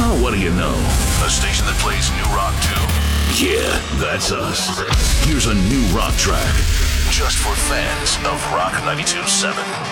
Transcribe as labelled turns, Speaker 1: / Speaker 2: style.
Speaker 1: Well, what do you know?
Speaker 2: A station that plays new rock too.
Speaker 1: Yeah, that's us. Here's a new rock track.
Speaker 2: Just for fans of Rock 92.7.